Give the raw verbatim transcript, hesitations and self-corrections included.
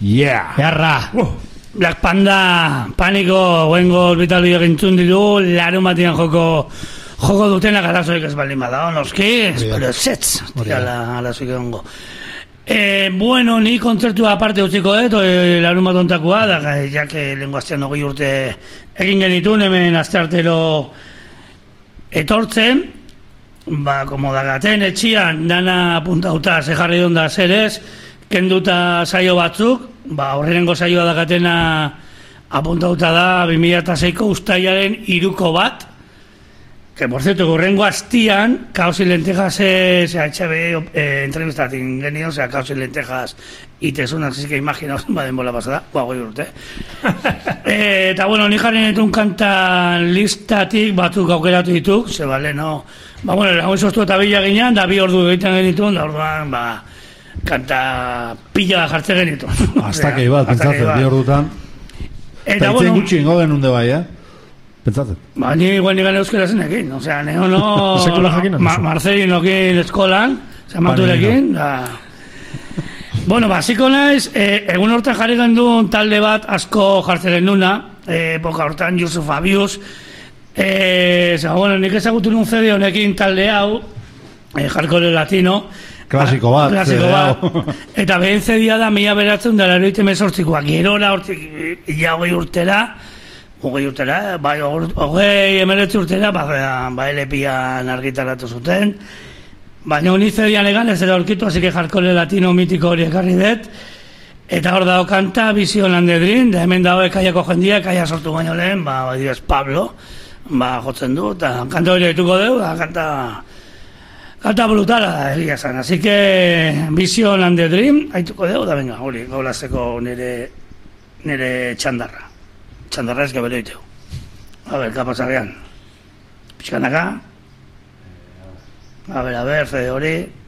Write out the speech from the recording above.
Yeah! Jarra! Uh. Black Panda, Paniko, Oengo Orbital egintzun ditu, larun batian joko joko dutenak arazoik ez baldin bada, noski, espero zetz, tirala arazoik egongo. Eh, bueno, ni kontzertua aparte utziko dut, eh, larun bat ontakoa, da, ja que lenguaztean hogei urte egin genitun, hemen asteartero etortzen, ba, como dagaten etxian, dana apuntauta, ze jarri donda zerez, kenduta saio batzuk, ba, horrengo saioa dakatena apuntauta da bi mila seiko ustailaren hiruko bat, que por cierto, horrengo hastian, Caos y Lentejas es H B O eh, entrevistatin genio, o sea, Caos y Lentejas y te suena, así que imaginaos, va den bola pasada, guau, goi urte. eh, eta bueno, ni jarri netun kanta listatik batzuk aukeratu dituk, ze bale, no, ba, bueno, lagun soztu eta bila ginean, da bi ordu egiten genitun, da orduan, ba, kanta pila jartze genitu. Hasta que iba, pentsatzen, bi ordutan. Eta bueno, gutxi ingo genun de bai, eh? Pentsatzen. Ba, ni igual nigan euskera zenekin, o sea, neo no... Sekula jakin, ma, Marcelinokin eskolan, zamaturekin, da... Bueno, basiko naiz, eh, egun hortan jarri gendun talde bat asko jartzen duna, eh, epoka hortan, Yusuf Abius, eh, zaba, bueno, nik ezagutu nun zede honekin talde hau, eh, Hardcore Latino, klasiko bat, klasiko bat. Eta behen zedia da mila beratzen dara eroite mesortzikoa, gerora hortik ia hogei urtera, hogei urtera, bai, hogei emeretzi urtera, ba, ba elepian argitaratu zuten, baina honi zedian egan ez dira aurkitu, así que Hardcore Latino mitiko hori ekarri dut, eta hor dago kanta, Vision and the Dream, da hemen dago ekaiako jendia, ekaia sortu baino lehen, ba, ba direz Pablo, ba, jotzen du, eta kanta hori dituko deu, da, kanta... Kanta brutala, egia zan, así que Vision and the Dream, haituko dugu, da venga, hori, gaulazeko nire, nire txandarra. Txandarra ez gabero iteu. A ver, kapazagean. Pixkanaka. A ver, a ver, fede hori.